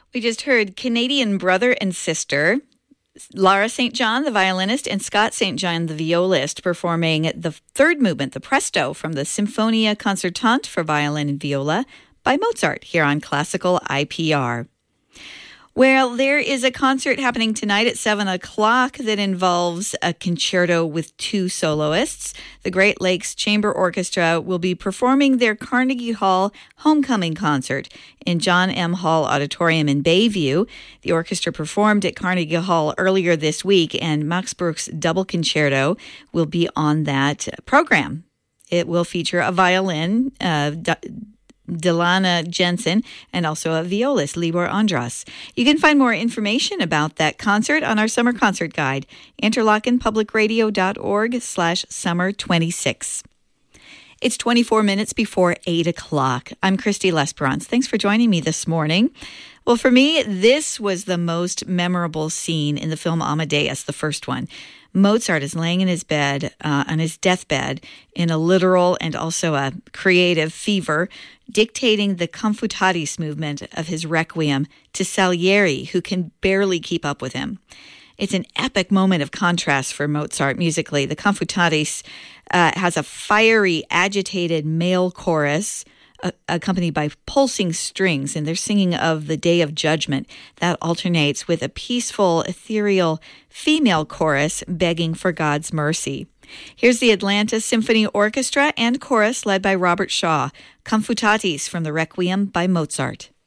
We just heard Canadian Brother and Sister, Lara St. John, the violinist, and Scott St. John, the violist, performing the third movement, the Presto, from the Sinfonia Concertante for violin and viola by Mozart here on Classical IPR. Well, there is a concert happening tonight at 7 o'clock that involves a concerto with two soloists. The Great Lakes Chamber Orchestra will be performing their Carnegie Hall Homecoming Concert in John M. Hall Auditorium in Bayview. The orchestra performed at Carnegie Hall earlier this week, and Max Bruch's double concerto will be on that program. It will feature a violin, Delana Jensen, and also a violist, Libor Andras. You can find more information about that concert on our summer concert guide, interlochenpublicradio.org/summer26. It's 24 minutes before 8 o'clock. I'm Christy Lesperance. Thanks for joining me this morning. Well, for me, this was the most memorable scene in the film Amadeus, the first one. Mozart is laying in his bed, on his deathbed, in a literal and also a creative fever, dictating the Confutatis movement of his Requiem to Salieri, who can barely keep up with him. It's an epic moment of contrast for Mozart musically. The Confutatis has a fiery, agitated male chorus accompanied by pulsing strings, and they're singing of the Day of Judgment. That alternates with a peaceful, ethereal female chorus begging for God's mercy. Here's the Atlanta Symphony Orchestra and chorus led by Robert Shaw, Confutatis from the Requiem by Mozart.